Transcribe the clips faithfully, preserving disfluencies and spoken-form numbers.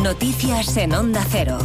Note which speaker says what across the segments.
Speaker 1: Noticias en Onda Cero.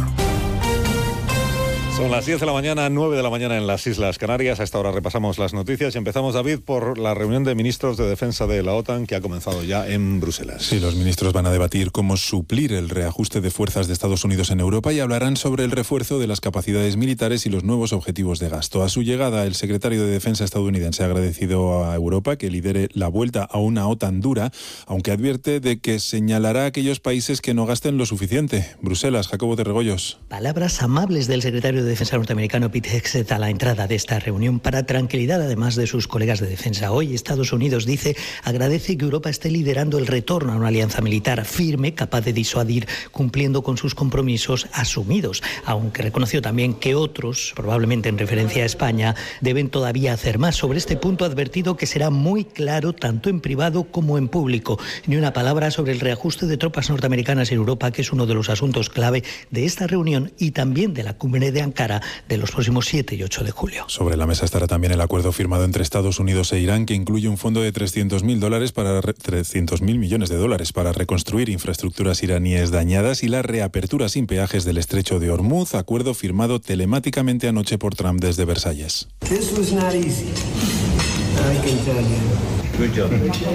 Speaker 2: Son las diez de la mañana, nueve de la mañana en las Islas Canarias. A esta hora repasamos las noticias y empezamos, David, por la reunión de ministros de defensa de la OTAN que ha comenzado ya en Bruselas.
Speaker 3: Sí, los ministros van a debatir cómo suplir el reajuste de fuerzas de Estados Unidos en Europa y hablarán sobre el refuerzo de las capacidades militares y los nuevos objetivos de gasto. A su llegada, el secretario de Defensa estadounidense ha agradecido a Europa que lidere la vuelta a una OTAN dura, aunque advierte de que señalará a aquellos países que no gasten lo suficiente. Bruselas, Jacobo de Regoyos.
Speaker 4: Palabras amables del secretario de Defensa norteamericano Pete Hegseth a la entrada de esta reunión para tranquilidad además de sus colegas de defensa. Hoy Estados Unidos dice agradece que Europa esté liderando el retorno a una alianza militar firme, capaz de disuadir, cumpliendo con sus compromisos asumidos, aunque reconoció también que otros, probablemente en referencia a España, deben todavía hacer más. Sobre este punto ha advertido que será muy claro tanto en privado como en público. Ni una palabra sobre el reajuste de tropas norteamericanas en Europa, que es uno de los asuntos clave de esta reunión y también de la cumbre de Ankara de los próximos siete y ocho de julio.
Speaker 3: Sobre la mesa estará también el acuerdo firmado entre Estados Unidos e Irán, que incluye un fondo de trescientos mil dólares para trescientos mil millones de dólares para reconstruir infraestructuras iraníes dañadas y la reapertura sin peajes del estrecho de Hormuz, acuerdo firmado telemáticamente anoche por Trump desde Versalles.
Speaker 5: This was not easy. I can tell you. Good job.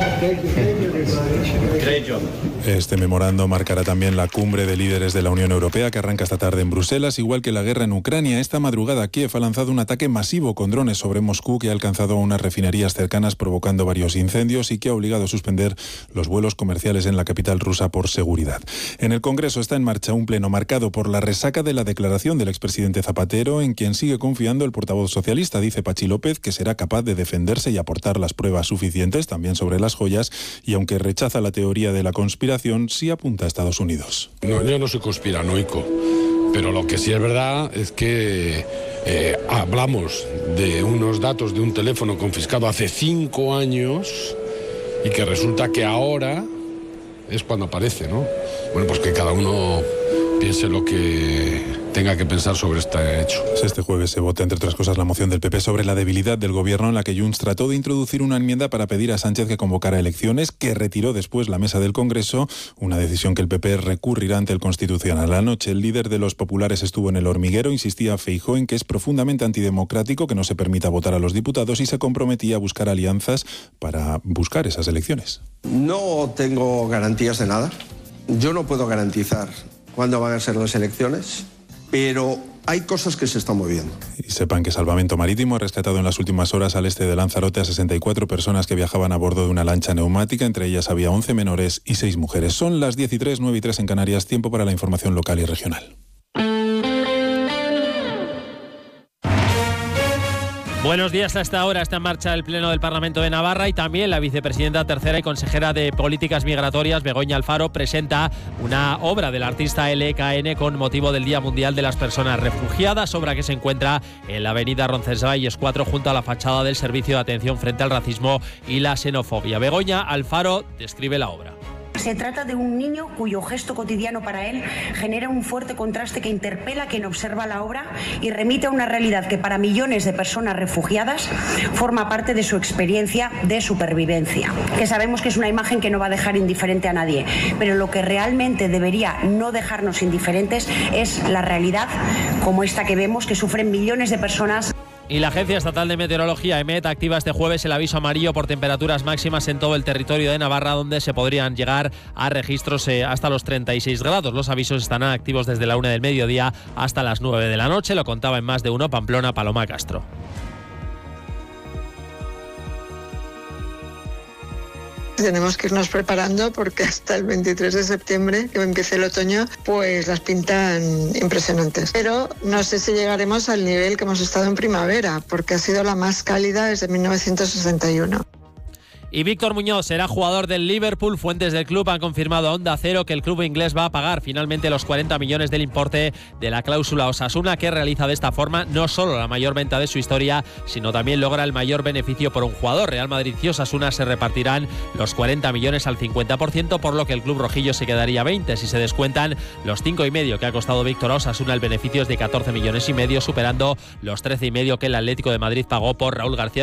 Speaker 3: Great job. Este memorando marcará también la cumbre de líderes de la Unión Europea que arranca esta tarde en Bruselas, igual que la guerra en Ucrania. Esta madrugada Kiev ha lanzado un ataque masivo con drones sobre Moscú que ha alcanzado a unas refinerías cercanas, provocando varios incendios y que ha obligado a suspender los vuelos comerciales en la capital rusa por seguridad. En el Congreso está en marcha un pleno marcado por la resaca de la declaración del expresidente Zapatero, en quien sigue confiando el portavoz socialista. Dice Pachi López que será capaz de defenderse y aportar las pruebas suficientes también sobre las joyas, y aunque rechaza la teoría de la conspiración, sí apunta a Estados Unidos.
Speaker 6: No, yo no soy conspiranoico, pero lo que sí es verdad es que eh, hablamos de unos datos de un teléfono confiscado hace cinco años y que resulta que ahora es cuando aparece, ¿no? Bueno, pues que cada uno piense lo que tenga que pensar sobre este hecho.
Speaker 3: Este jueves se vota, entre otras cosas, la moción del P P sobre la debilidad del gobierno, en la que Junts trató de introducir una enmienda para pedir a Sánchez que convocara elecciones, que retiró después la mesa del Congreso, una decisión que el P P recurrirá ante el Constitucional. Anoche el líder de los populares estuvo en El Hormiguero, insistía Feijóo en que es profundamente antidemocrático que no se permita votar a los diputados y se comprometía a buscar alianzas para buscar esas elecciones.
Speaker 7: No tengo garantías de nada. Yo no puedo garantizar cuándo van a ser las elecciones, pero hay cosas que se están moviendo.
Speaker 3: Y sepan que Salvamento Marítimo ha rescatado en las últimas horas al este de Lanzarote a sesenta y cuatro personas que viajaban a bordo de una lancha neumática. Entre ellas había once menores y seis mujeres. Son las diez y tres, nueve y tres en Canarias. Tiempo para la información local y regional.
Speaker 8: Buenos días. Hasta ahora está en marcha el Pleno del Parlamento de Navarra y también la vicepresidenta tercera y consejera de Políticas Migratorias, Begoña Alfaro, presenta una obra del artista L K N con motivo del Día Mundial de las Personas Refugiadas, obra que se encuentra en la avenida Roncesvalles cuatro junto a la fachada del Servicio de Atención frente al Racismo y la Xenofobia. Begoña Alfaro describe la obra.
Speaker 9: Se trata de un niño cuyo gesto cotidiano para él genera un fuerte contraste que interpela a quien observa la obra y remite a una realidad que para millones de personas refugiadas forma parte de su experiencia de supervivencia. Que sabemos que es una imagen que no va a dejar indiferente a nadie, pero lo que realmente debería no dejarnos indiferentes es la realidad como esta que vemos, que sufren millones de personas.
Speaker 8: Y la Agencia Estatal de Meteorología, EMET, activa este jueves el aviso amarillo por temperaturas máximas en todo el territorio de Navarra, donde se podrían llegar a registros eh, hasta los treinta y seis grados. Los avisos están activos desde la una del mediodía hasta las nueve de la noche. Lo contaba en Más de Uno Pamplona, Paloma Castro.
Speaker 10: Tenemos que irnos preparando porque hasta el veintitrés de septiembre, que empiece el otoño, pues las pintan impresionantes. Pero no sé si llegaremos al nivel que hemos estado en primavera, porque ha sido la más cálida desde mil novecientos sesenta y uno.
Speaker 8: Y Víctor Muñoz será jugador del Liverpool. Fuentes del club han confirmado a Onda Cero que el club inglés va a pagar finalmente los cuarenta millones del importe de la cláusula Osasuna, que realiza de esta forma no solo la mayor venta de su historia, sino también logra el mayor beneficio por un jugador. Real Madrid y Osasuna se repartirán los cuarenta millones al cincuenta por ciento, por lo que el club rojillo se quedaría veinte. Si se descuentan los cinco y medio que ha costado Víctor a Osasuna, el beneficio es de catorce millones y medio, superando los trece y medio que el Atlético de Madrid pagó por Raúl García.